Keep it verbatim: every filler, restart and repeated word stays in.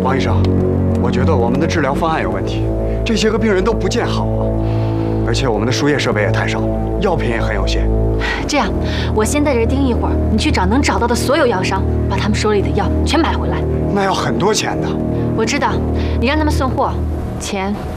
王医生，我觉得我们的治疗方案有问题，这些个病人都不见好啊，而且我们的输液设备也太少，药品也很有限。 这样，我先在这盯一会儿，你去找能找到的所有药商，把他们手里的药全买回来。 那要很多钱的。 我知道，你让他们送货，钱